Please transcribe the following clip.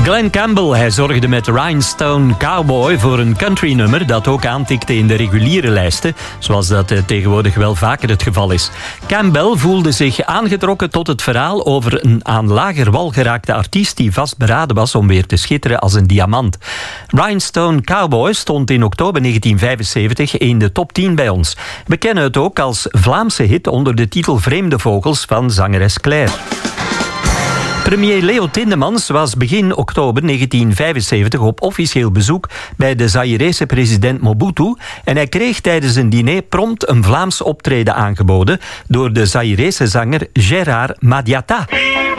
Glen Campbell, hij zorgde met Rhinestone Cowboy voor een countrynummer dat ook aantikte in de reguliere lijsten, zoals dat tegenwoordig wel vaker het geval is. Campbell voelde zich aangetrokken tot het verhaal over een aan lager wal geraakte artiest die vastberaden was om weer te schitteren als een diamant. Rhinestone Cowboy stond in oktober 1975 in de top 10 bij ons. We kennen het ook als Vlaamse hit onder de titel Vreemde Vogels van zangeres Claire. Premier Leo Tindemans was begin oktober 1975 op officieel bezoek bij de Zaïrese president Mobutu en hij kreeg tijdens een diner prompt een Vlaams optreden aangeboden door de Zaïrese zanger Gérard Madiata.